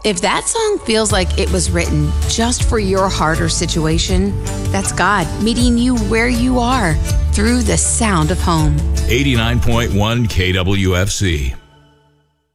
If that song feels like it was written just for your heart or situation, that's God meeting you where you are through the sound of home. 89.1 KWFC.